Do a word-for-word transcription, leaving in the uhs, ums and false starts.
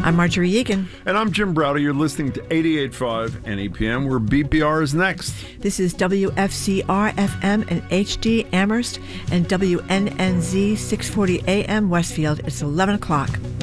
I'm Marjorie Egan. And I'm Jim Browder. You're listening to eighty-eight point five N E P M, where B P R is next. This is W F C R F M and H D Amherst and W N N Z six forty A M Westfield. It's eleven o'clock.